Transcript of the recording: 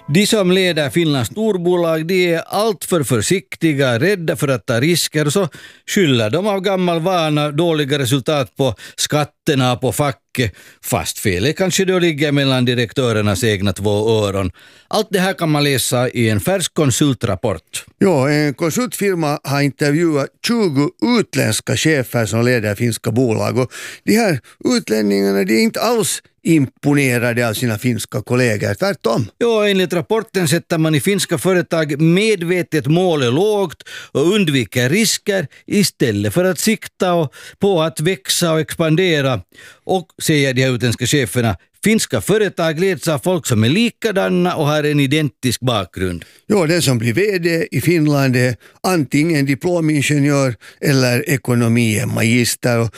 De som leder Finlands storbolag, de är alltför försiktiga, rädda för att ta risker, och så skyller de av gammal vana dåliga resultat på skatterna, på facket, fast felet kanske då ligger mellan direktörernas egna två öron. Allt det här kan man läsa i en färsk konsultrapport. Ja, en konsultfirma har intervjuat 20 utländska chefer som leder finska bolag, och de här utlänningarna, de är inte alls imponerade av sina finska kollegor, tvärtom. Ja, enligt rapporten sätter man i finska företag medvetet målet lågt och undviker risker istället för att sikta på att växa och expandera. Och, säger de här utländska cheferna, finska företag leds av folk som är likadana och har en identisk bakgrund. Ja, den som blir vd i Finland är antingen diplomingenjör eller ekonomimagister, och